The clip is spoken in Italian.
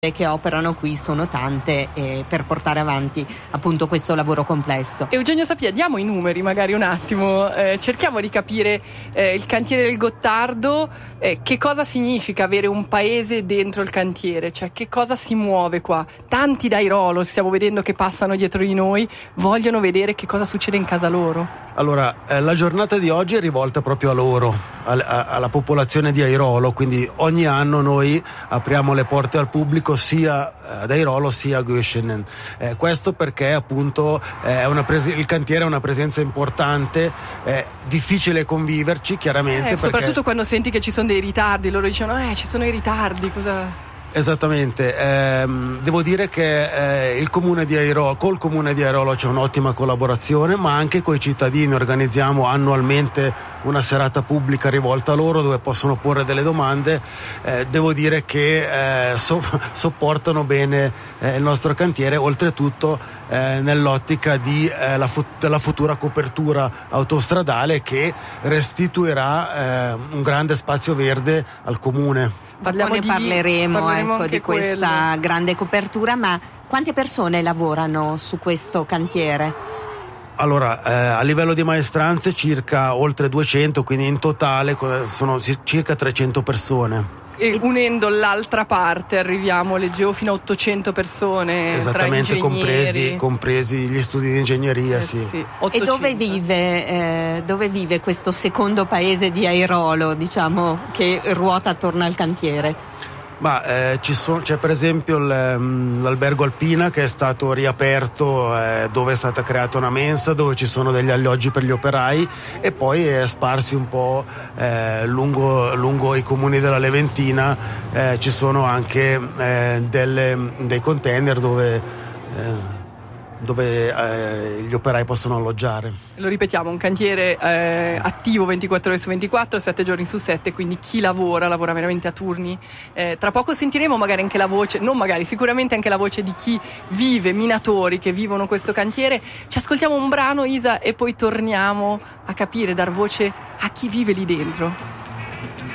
che operano qui sono tante per portare avanti appunto questo lavoro complesso. Eugenio Sapia, diamo i numeri magari un attimo, cerchiamo di capire il cantiere del Gottardo, che cosa significa avere un paese dentro il cantiere, cioè che cosa si muove qua. Tanti d'Airolo, stiamo vedendo che passano dietro di noi, vogliono vedere che cosa succede in casa loro. Allora, la giornata di oggi è rivolta proprio a loro, alla popolazione di Airolo, quindi ogni anno noi apriamo le porte al pubblico sia ad Airolo sia a Göschenen. Questo perché appunto il cantiere è una presenza importante, è difficile conviverci chiaramente. Soprattutto quando senti che ci sono dei ritardi, loro dicono ci sono i ritardi, cosa... Esattamente, devo dire che col comune di Airolo c'è un'ottima collaborazione, ma anche coi cittadini organizziamo annualmente una serata pubblica rivolta a loro dove possono porre delle domande. Devo dire che sopportano bene il nostro cantiere, oltretutto nell'ottica della futura copertura autostradale che restituirà un grande spazio verde al comune. Parleremo di questa grande copertura, ma quante persone lavorano su questo cantiere? Allora, a livello di maestranze circa oltre 200, quindi in totale sono circa 300 persone. E unendo l'altra parte arriviamo, leggevo, fino a 800 persone. Esattamente, tra ingegneri, compresi gli studi di ingegneria, sì. E dove vive questo secondo paese di Airolo, diciamo, che ruota attorno al cantiere? Ma c'è per esempio l'albergo Alpina, che è stato riaperto, dove è stata creata una mensa, dove ci sono degli alloggi per gli operai, e poi sparsi un po' lungo i comuni della Leventina ci sono anche dei container dove gli operai possono alloggiare. Lo ripetiamo, un cantiere attivo 24 ore su 24, 7 giorni su 7, quindi chi lavora veramente a turni. Tra poco sentiremo magari anche la voce, sicuramente anche la voce di chi vive, minatori che vivono questo cantiere. Ci ascoltiamo un brano, Isa, e poi torniamo a capire, dar voce a chi vive lì dentro.